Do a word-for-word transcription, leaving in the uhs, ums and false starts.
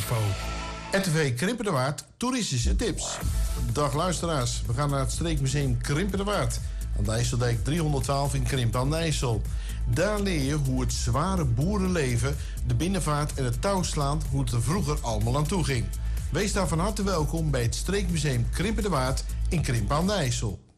info. R T V Krimpen de Waard, toeristische tips. Dag luisteraars, we gaan naar het streekmuseum Krimpen de Waard. Aan de IJsseldijk driehonderdtwaalf in Krimpen aan de IJssel. Daar leer je hoe het zware boerenleven, de binnenvaart en het touwslaan, hoe het er vroeger allemaal aan toe ging. Wees daar van harte welkom bij het streekmuseum Krimpen de Waard in Krimpen aan de IJssel.